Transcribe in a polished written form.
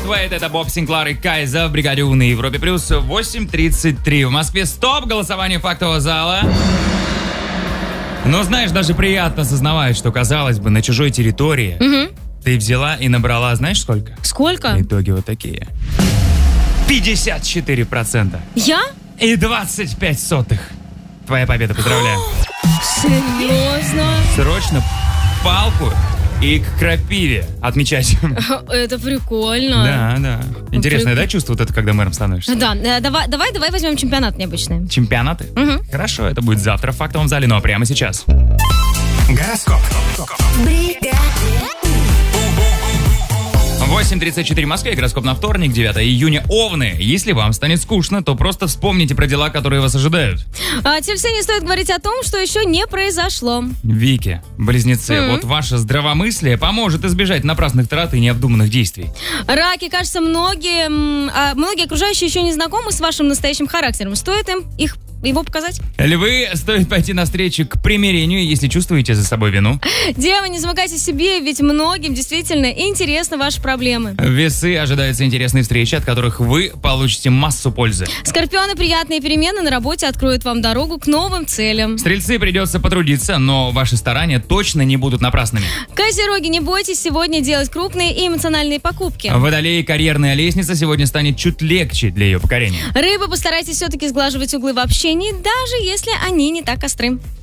Wait, это Боб Синклар и Кайза в бригаде У на Европе Плюс. 8:33. В Москве стоп, голосование фактового зала. Но знаешь, даже приятно осознавать, что, казалось бы, на чужой территории ты взяла и набрала, знаешь, сколько? Сколько? Итоги вот такие. 54%. Я? И 25 сотых. Твоя победа, поздравляю. Серьезно? Срочно палку и к крапиве отмечать. Это прикольно. Да. Интересное, да, чувство вот это, когда мэром становишься? Да, давай возьмем чемпионат необычный. Чемпионаты? Хорошо, это будет завтра в фактовом зале, ну а прямо сейчас. Гороскоп. 8:34 в Москве, гороскоп на вторник, 9 июня. Овны, если вам станет скучно, то просто вспомните про дела, которые вас ожидают. Тельцы, не стоит говорить о том, что еще не произошло. Вики, близнецы, вот ваше здравомыслие поможет избежать напрасных трат и необдуманных действий. Раки, кажется, многие окружающие еще не знакомы с вашим настоящим характером. Стоит им его показать? Львы, стоит пойти навстречу к примирению, если чувствуете за собой вину. Девы, не замыкайте себе, ведь многим действительно интересны ваши проблемы. Весы, ожидаются интересные встречи, от которых вы получите массу пользы. Скорпионы, приятные перемены на работе откроют вам дорогу к новым целям. Стрельцы, придется потрудиться, но ваши старания точно не будут напрасными. Козероги, не бойтесь сегодня делать крупные и эмоциональные покупки. Водолеи, карьерная лестница сегодня станет чуть легче для ее покорения. Рыбы, постарайтесь все-таки сглаживать углы в общении, даже если они не так остры.